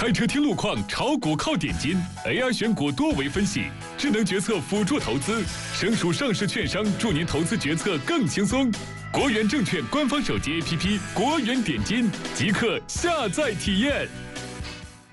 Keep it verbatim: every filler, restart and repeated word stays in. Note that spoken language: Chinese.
开车听路况，炒股靠点金 ，A I 选股多维分析，智能决策辅助投资，省属上市券商助您投资决策更轻松。国元证券官方手机 A P P 国元点金，即刻下载体验。